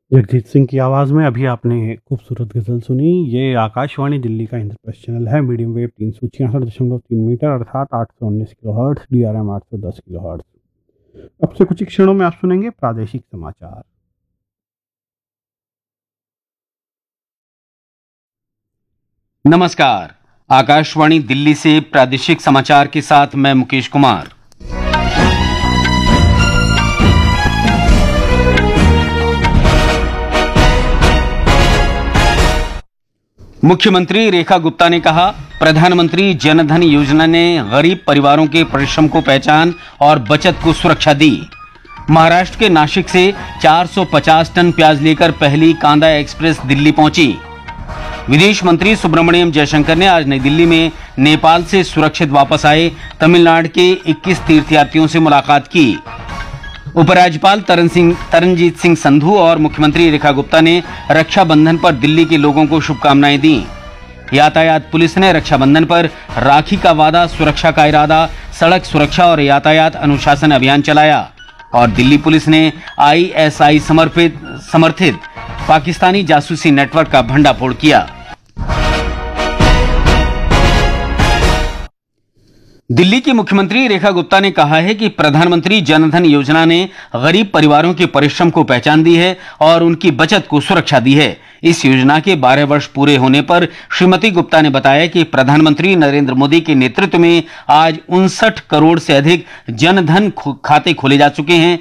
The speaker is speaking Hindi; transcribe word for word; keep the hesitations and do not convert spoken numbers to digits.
जगजीत सिंह की आवाज़ में अभी आपने खूबसूरत गज़ल सुनी। ये आकाशवाणी दिल्ली का इंद्रप्रस्थ चैनल है, मीडियम वेव तीन सौ छियासठ दशमलव तीन मीटर अर्थात आठ सौ उन्नीस किलोहर्ट्ज़, डी आर एम आठ सौ दस किलोहर्ट्ज़। अब से कुछ ही क्षणों में आप सुनेंगे प्रादेशिक समाचार। नमस्कार, आकाशवाणी दिल्ली से प्रादेशिक समाचार के साथ मैं मुकेश कुमार। मुख्यमंत्री रेखा गुप्ता ने कहा, प्रधानमंत्री जनधन योजना ने गरीब परिवारों के परिश्रम को पहचान और बचत को सुरक्षा दी। महाराष्ट्र के नासिक से चार सौ पचास टन प्याज लेकर पहली कांदा एक्सप्रेस दिल्ली पहुंची। विदेश मंत्री सुब्रमण्यम जयशंकर ने आज नई दिल्ली में नेपाल से सुरक्षित वापस आए तमिलनाडु के इक्कीस तीर्थयात्रियों से मुलाकात की। उपराज्यपाल तरन सिंह तरनजीत सिंह संधू और मुख्यमंत्री रेखा गुप्ता ने रक्षाबंधन पर दिल्ली के लोगों को शुभकामनाएं दी। यातायात पुलिस ने रक्षाबंधन पर राखी का वादा, सुरक्षा का इरादा, सड़क सुरक्षा और यातायात अनुशासन अभियान चलाया और दिल्ली पुलिस ने आई एस आई समर्पित समर्थित पाकिस्तानी जासूसी नेटवर्क का भंडाफोड़ किया। दिल्ली की मुख्यमंत्री रेखा गुप्ता ने कहा है कि प्रधानमंत्री जनधन योजना ने गरीब परिवारों के परिश्रम को पहचान दी है और उनकी बचत को सुरक्षा दी है। इस योजना के बारह वर्ष पूरे होने पर श्रीमती गुप्ता ने बताया कि प्रधानमंत्री नरेंद्र मोदी के नेतृत्व में आज उनसठ करोड़ से अधिक जनधन खाते खोले जा चुके हैं।